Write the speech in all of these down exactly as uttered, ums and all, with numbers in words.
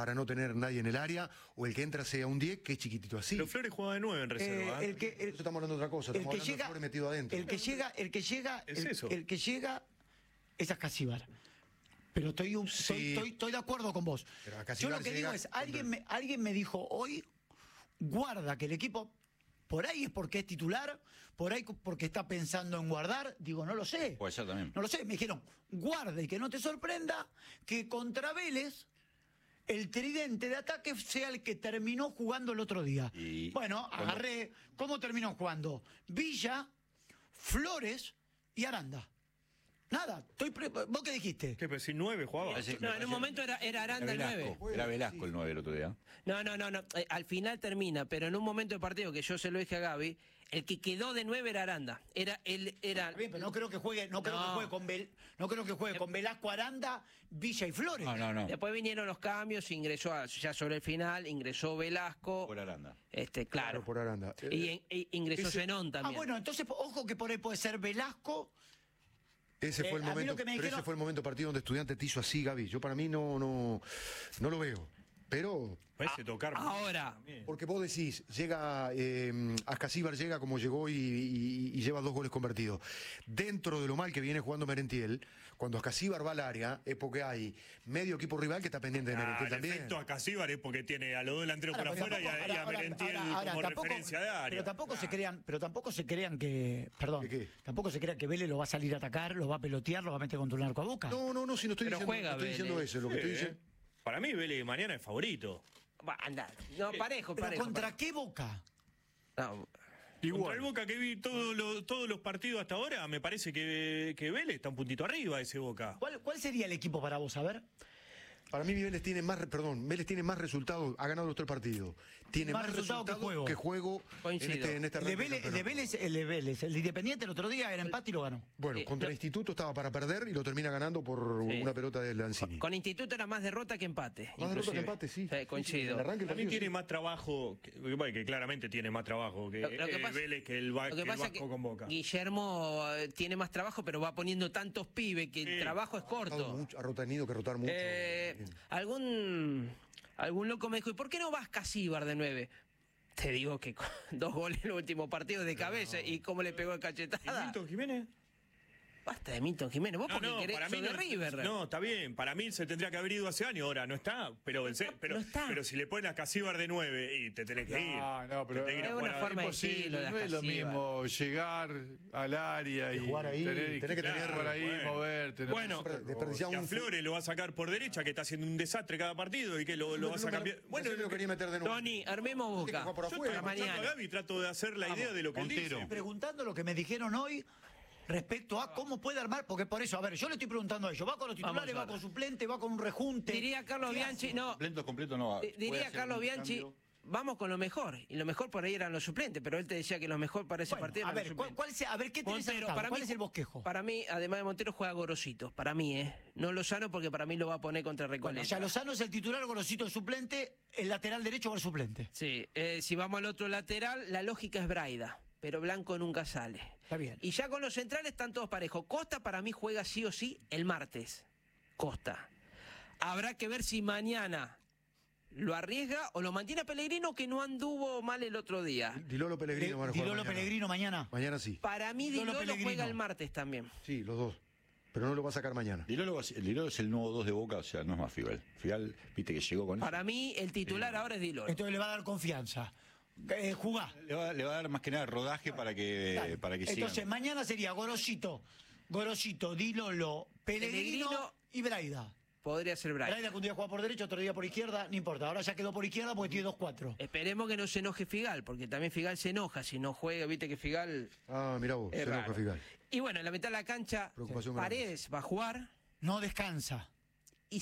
para no tener nadie en el área, o el que entra sea un diez, que es chiquitito así. Pero Flores juega de nueve en reserva. Eh, ¿eh? el que, el, Eso estamos hablando de otra cosa, estamos el que hablando llega, de Flores metido adentro. El que llega, el que llega, Es el, eso. el que llega es Ascasíbar. Pero estoy, un- Sí. estoy, estoy, estoy de acuerdo con vos. Pero Yo Ascasíbar lo que llega digo es, con alguien el- me, alguien me dijo hoy, guarda que el equipo, por ahí es porque es titular, por ahí porque está pensando en guardar. Digo, no lo sé. Puede ser también. No lo sé. Me dijeron, guarda y que no te sorprenda que contra Vélez el tridente de ataque sea el que terminó jugando el otro día. Y bueno, cuando- agarré. ¿Cómo terminó jugando? Villa, Flores y Aranda. Nada, estoy pre- ¿vos qué dijiste? ¿Qué? Pero si nueve jugaba. Parece- No, en un momento era, era Era Aranda el nueve. Velasco, era Velasco el nueve el otro día. No, no, no, no. Eh, al final termina, pero en un momento de partido que yo se lo dije a Gaby, el que quedó de nueve era Aranda. Era él, era. Está bien, pero no creo que juegue, no creo No. que juegue con Vel- no creo que juegue con Velasco, Aranda, Villa y Flores. No, no, no. Después vinieron los cambios, ingresó a- ya sobre el final, ingresó Velasco. Por Aranda. Este, claro. Claro, por Aranda. Y en- e ingresó Ese- Zenón también. Ah, bueno, entonces ojo que por ahí puede ser Velasco. Ese fue Eh, el a mí momento, lo que me pero dijeron- ese fue el momento partido donde Estudiantes te hizo así, Gaby. Yo para mí no, no, no lo veo. Pero Parece tocar. Ahora, porque vos decís, llega eh, Ascasíbar llega como llegó y, y- y lleva dos goles convertidos. Dentro de lo mal que viene jugando Merentiel, cuando Ascasíbar va al área, es porque hay medio equipo rival que está pendiente de Ah, Merentiel el también. efecto a Casíbar es porque tiene a los dos delanteros Ahora, por pero afuera y a, tampoco- y a ahora- ahora- Merentiel ahora- ahora, como tampoco- referencia de área. Pero tampoco se Ah. crean, pero tampoco se crean que, perdón, ¿Que qué? tampoco se crean que Vélez lo va a salir a atacar, lo va a pelotear, lo va a meter contra un arco a boca. No, no, no, si no estoy Pero diciendo, juega no estoy diciendo Vélez. eso, lo que estoy Sí, diciendo. ¿eh? Para mí Vélez mañana es favorito. va, anda. No, parejo, pero parejo. ¿contra parejo. qué boca? No, Contra el Boca que vi todos los, todos los partidos hasta ahora, me parece que, que Vélez está un puntito arriba ese Boca. ¿Cuál, cuál sería el equipo para vos? A ver. Para mí Vélez tiene más, re- perdón, Vélez tiene más resultados, ha ganado los tres partidos. Tiene Más más, resultados que resultados juego. que juego en Coincido. este, en este El de, arranque Vélez, el de campeonato. Vélez, el de Vélez, el de Independiente el otro día era empate y lo ganó. Bueno, Eh, contra no- Instituto estaba para perder y lo termina ganando por Sí. una pelota de Lanzini. con Instituto era más derrota que empate. Más derrota que inclusive. empate, sí. Sí, coincido. El arranque del Para mí partido, tiene sí. más trabajo, que, bueno, que claramente tiene más trabajo que, Lo- lo que eh, pasa- Vélez que el, va- Lo que que el pasa es Vasco que con Boca. Guillermo eh, tiene más trabajo, pero va poniendo tantos pibes que el Sí. trabajo es Ha rotado corto. mucho, ha tenido que rotar mucho. Eh, algún algún loco me dijo, ¿y por qué no vas Casíbar de nueve? Te digo que con dos goles en el último partido de cabeza y cómo le pegó el ¿Y cachetada. Milton Jiménez? Basta de Milton Jiménez, vos No, porque no, querés para sos mí de no, River. no, está bien. Para mí se tendría que haber ido hace años. Ahora no está. Pero, en se- pero, no está. pero si le pones a Casíbar de nueve y te tenés que ir. No, no, pero te tenés que ir a es jugar una a- forma de imposible, decirlo, no es lo Ascasíbar. mismo llegar al área y jugar ahí, tener, tenés que tener- jugar ahí, bueno. moverte. no- Bueno, Desperdiciar- desperdiciar y a un- Flores lo va a sacar por derecha, que está haciendo un desastre cada partido y que lo, lo vas a cambiar. Bueno, lo quería meter de nuevo. Tony, armemos Tiene que Boca. jugar por Yo afuera. estoy Mañana. escuchando a Gaby y trato de hacer la idea de lo que él Montero. dice. Preguntando lo que me dijeron hoy respecto a cómo puede armar, porque por eso, a ver, yo le estoy preguntando a ellos, va con los titulares, Vamos a va ver. con suplente, va con un rejunte. Diría Carlos ¿Qué Bianchi, hace? no, Completo, completo no. di- puede diría hacer Carlos un Bianchi, cambio. vamos con lo mejor. Y lo mejor por ahí eran los suplentes, pero él te decía que lo mejor para ese Bueno, partido a eran ver, los ¿cuál, suplentes. cuál sea- a ver, ¿qué tenés Montero, anotado? para ¿Cuál mí, es el bosquejo? Para mí, además de Montero, juega Gorosito. Para mí, ¿eh? No Lozano, porque para mí lo va a poner contra Bueno, Recoleta. o sea, Lozano es el titular, Gorosito el suplente, el lateral derecho va el suplente. Sí, eh, si vamos al otro lateral, la lógica es Braida, pero Blanco nunca sale. Está bien. Y ya con los centrales están todos parejos. Costa para mí juega sí o sí el martes. Costa. Habrá que ver si mañana lo arriesga o lo mantiene a Pellegrino, que no anduvo mal el otro día. Dilolo Pellegrino van a jugar Dilolo mañana. Pellegrino mañana. Mañana sí. Para mí Dilolo Dilolo Pellegrino. juega el martes también. Sí, los dos. Pero no lo va a sacar mañana. Dilolo, va a ser- el Dilolo es el nuevo dos de Boca, o sea, no es más Figal. Figal, viste que llegó con Para mí el titular ahora es Dilolo. Entonces le va a dar confianza. Eh, jugá. eso. Le va, le va a dar más que nada rodaje para que, Dale. para que Entonces, sigan. mañana sería Gorosito, Gorosito, Dilolo, Pellegrino, Pellegrino. y Braida. Podría ser Braida. Braida que un día juega por derecha, otro día por izquierda, no importa. Ahora ya quedó por izquierda porque tiene dos cuatro. Esperemos que no se enoje Figal, porque también Figal se enoja si no juega. Viste que Figal Ah, mirá vos, es se enoja raro. Figal. Y bueno, en la mitad de la cancha, Preocupación Paredes va a jugar. No descansa. Y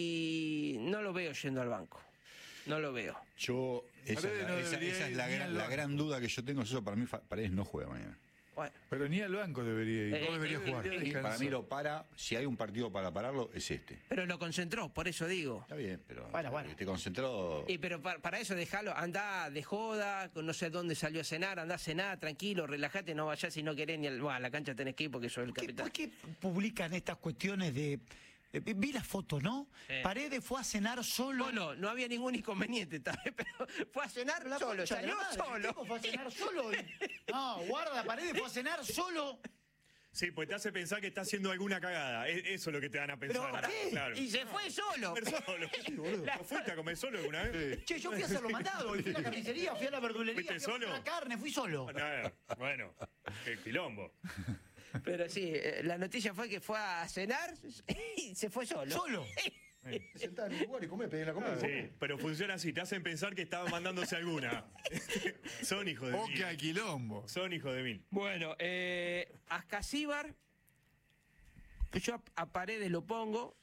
si no lo veo yendo al banco. No lo veo. Yo, esa, es Paredes la, no esa- debería esa es ir la, ni gran, al la banco. gran duda que yo tengo. Es eso, para mí, Fa- Paredes no juega mañana. Bueno, Pero ni al banco debería ir. Eh, No debería jugar. Debería descansar. Para mí lo para, si hay un partido para pararlo, es este. pero lo concentró, por eso digo. Está bien, pero Bueno, bueno. que esté concentrado. Y pero para, para eso déjalo, andá de joda, no sé dónde salió a cenar, andá a cenar, tranquilo, relájate, no vayas si no querés ni al, bueno, a la cancha tenés que ir porque soy el ¿Qué- capitán. ¿Por qué publican estas cuestiones de Eh, vi- vi las fotos, ¿no? Sí. Paredes fue a cenar solo. Solo, no había ningún inconveniente, tal vez, pero fue a cenar La solo, concha de la salió madre, el solo. tipo fue a cenar solo. y- No, guarda, Paredes fue a cenar solo. Sí, pues te hace pensar que está haciendo alguna cagada. Es- Eso es lo que te dan a pensar. ¿Pero qué? Claro. Y se fue solo. Comer solo. Sí, boludo. ¿No fuiste a comer solo alguna vez? Che, yo fui a hacerlo mandado, y fui a la carnicería, fui a la verdulería, ¿Fuiste fui a comprar solo? carne, fui solo. No, bueno, qué quilombo. Pero sí, eh, la noticia fue que fue a cenar y se fue solo. Solo. Sentá en un lugar y comé, pedí la comida. Sí, pero funciona así, te hacen pensar que estaban mandándose alguna. Son hijos de Boca al mil. quilombo. Son hijos de mil. Bueno, eh, Ascasíbar, yo a, a Paredes lo pongo.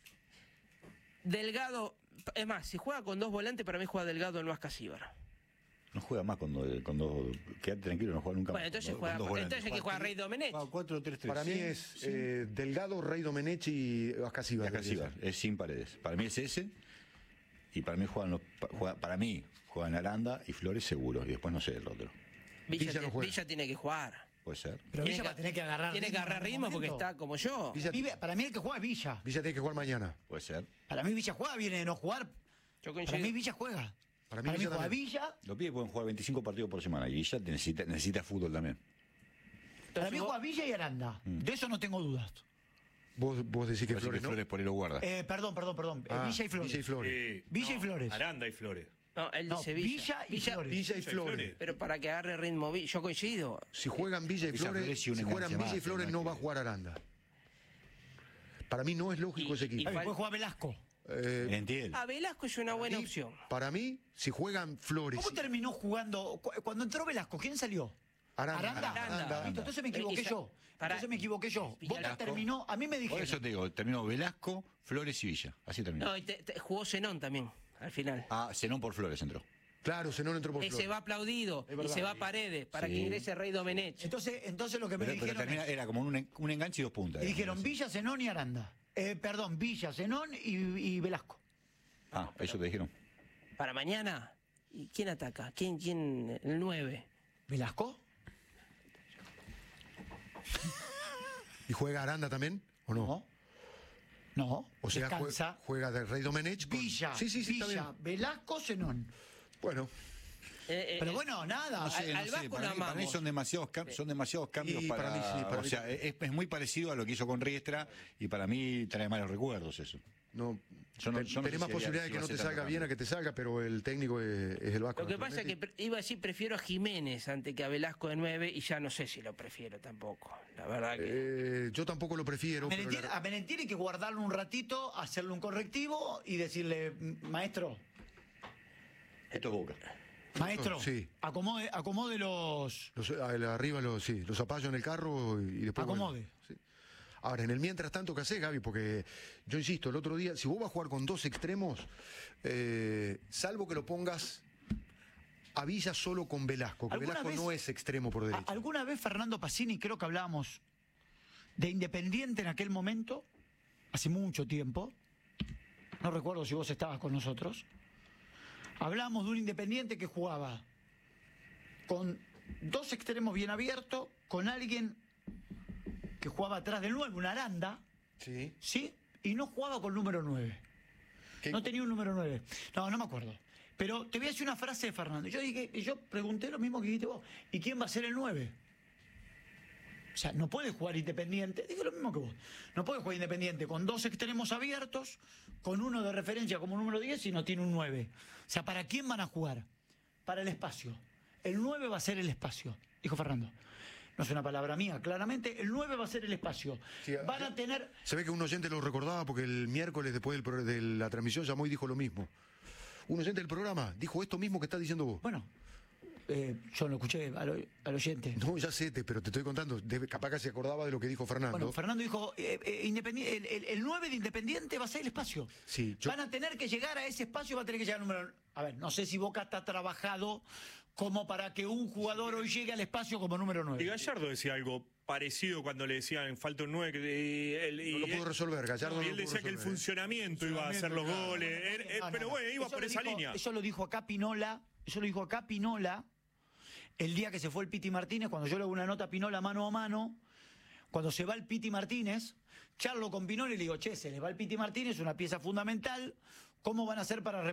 Delgado, es más, si juega con dos volantes, para mí juega Delgado, no Ascasíbar. No juega más cuando, cuando quédate tranquilo, no juega nunca Bueno, más. entonces Con juega, dos volantes. entonces hay que juega Rey Domenech. Ah, cuatro tres tres. Para mí es eh, Delgado, Rey Domenech y Ascasíbar. Acá sí va, es sin Paredes. Para mí es ese. Y para mí juegan los, pa- juega- para mí juegan Aranda y Flores seguro. Y después no sé el otro. Villa, Villa no te- juega. Villa tiene que jugar. Puede ser. Pero Tiene Villa va a tener que agarrar Tiene que agarrar en algún ritmo porque momento. está como yo. Villa, Vive- Para mí el que juega es Villa. Villa tiene que jugar mañana. Puede ser. Para mí Villa juega, viene de no jugar. Yo Para coincido. mí Villa juega. Para Para mí mí, Villa juega también. Villa. Los pibes pueden jugar veinticinco partidos por semana. Y Villa necesita, necesita fútbol también. Para mí vos- juega Villa y Aranda. De eso no tengo dudas. Vos, vos decís que Parece Flores, que ¿no? Flores por ahí lo guarda. Eh, perdón, perdón, perdón. Eh, Ah, Villa y Flores. Villa y Flores. Eh, Villa y Flores. Aranda y Flores. No, él No, dice Villa. Villa y Flores. Villa y Villa y Flores. Flores. Pero para que agarre ritmo, Vi- yo coincido. Si juegan Villa y Villa Flores, Flores y un si juegan enganche Villa y más, Flores no no es va a que- jugar Aranda. Para mí no es lógico Y- ese y equipo. Ay, fal- después juega Velasco. Eh, Entiel. Ah, Velasco es una buena y opción. Para mí, si juegan Flores. ¿Cómo terminó jugando? Cu- Cuando entró Velasco, ¿quién salió? Aranda. Aranda. Aranda. Listo, entonces me Eh, equivoqué y sa- yo. para- Entonces me equivoqué yo. y Boca Velasco. terminó, a mí me Por dijeron. eso te digo, terminó Velasco, Flores y Villa. Así terminó. No, y te- te- jugó Zenón también, al final. Ah, Zenón por Flores entró. Claro, se no entró por Ese Flores. va aplaudido y se va a Paredes para Sí. que ingrese Rey Domenech. Entonces, entonces lo que me Pero, pero dijeron termina- es- era como un, en- un enganche y dos puntas. me era, dijeron me parece. Villa, Zenón y Aranda. Eh, perdón, Villa, Zenón y, y Velasco. Ah, eso te dijeron. Para mañana, ¿y quién ataca? ¿Quién, quién? El nueve. ¿Velasco? ¿Y juega Aranda también? ¿O no? No. No. O sea, jue- descansa. juega de Rey Domenech. con- Villa, Sí, sí, sí, está Villa, bien. Velasco, Zenón. Bueno, Eh, eh, Pero eh, bueno, nada. No sé, Al- no al sé, Vasco para, lo mí, para mí amamos. son demasiados, cam- son demasiados cambios Y para, para mí sí, para o mí sea, es, es muy parecido a lo que hizo con Riestra y para mí trae malos recuerdos eso. no, Yo no- te- yo no tenés sé más si posibilidad de había- que si no va a te ser salga tanto bien a cambio. que te salga, pero el técnico es, es el Vasco. Lo que pasa es que naturalmente. pre- iba a decir prefiero a Jiménez antes que a Velasco de nueve y ya no sé si lo prefiero tampoco. La verdad que... Eh, yo tampoco lo prefiero. A pero Menentier, la- a Menentier hay que guardarlo un ratito, hacerle un correctivo y decirle, "M- maestro, Esto es Boca. maestro, Sí. acomode, acomode los... Los, ah, el- arriba los, sí, los zapallos en el carro y, y después. Acomode. bueno, sí. Ahora, en el mientras tanto, ¿qué haces, Gaby? Porque yo insisto, el otro día, si vos vas a jugar con dos extremos, eh, salvo que lo pongas a Villa solo con Velasco, que ¿Alguna Velasco vez- no es extremo por A- derecha. ¿Alguna vez Fernando Pacini, creo que hablábamos de Independiente en aquel momento, hace mucho tiempo, no recuerdo si vos estabas con nosotros, hablábamos de un Independiente que jugaba con dos extremos bien abiertos, con alguien que jugaba atrás del nueve, una Aranda, Sí. ¿sí? Y no jugaba con número nueve. ¿Qué- No tenía un número nueve. No, no me acuerdo. Pero te voy a decir una frase de Fernando. Yo dije, y yo pregunté lo mismo que dijiste vos. ¿Y quién va a ser el nueve? O sea, no puede jugar Independiente. Dije lo mismo que vos. No puede jugar Independiente con dos extremos abiertos, con uno de referencia como número diez y no tiene un nueve. O sea, ¿para quién van a jugar? Para el espacio. El nueve va a ser el espacio, dijo Fernando. No es una palabra mía, claramente. El nueve va a ser el espacio. Sí, Van yo- a tener... Se ve que un oyente lo recordaba porque el miércoles después del pro- de la transmisión llamó y dijo lo mismo. Un oyente del programa dijo esto mismo que estás diciendo vos. Bueno, eh, yo lo escuché al, al oyente. No, ya sé, te- pero te estoy contando. Debe- capaz que se acordaba de lo que dijo Fernando. Bueno, Fernando dijo, eh, eh, independien- el, el- el nueve de Independiente va a ser el espacio. Sí, yo- Van a tener que llegar a ese espacio, va a tener que llegar al número... A ver, no sé si Boca está trabajado como para que un jugador hoy llegue al espacio como número Y nueve. Gallardo decía algo parecido cuando le decían falta un nueve. que- Y, él- y No lo él- pudo resolver, Gallardo no, no y lo él pudo decía que el resolver. funcionamiento iba a hacer los Claro. goles. Él- él- No, no, pero no. bueno, iba Eso por lo esa dijo- línea. Eso lo dijo acá Pinola, eso lo dijo acá Pinola, el día que se fue el Piti Martínez, cuando yo le hago una nota a Pinola mano a mano, cuando se va el Piti Martínez, charlo con Pinoni y le digo, che, se les va el Piti Martínez, una pieza fundamental, ¿cómo van a hacer para